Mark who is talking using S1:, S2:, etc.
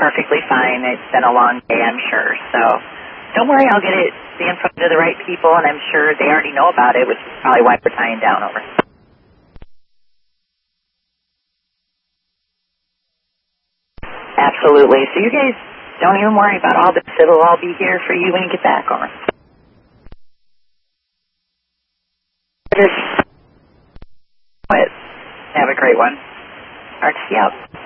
S1: perfectly fine. It's been a long day, I'm sure. So don't worry, I'll get the info to the right people, and I'm sure they already know about it, which is probably why we're tying down over. Absolutely. So you guys don't even worry about all this. It'll all be here for you when you get back over. Have a great one. RTC out.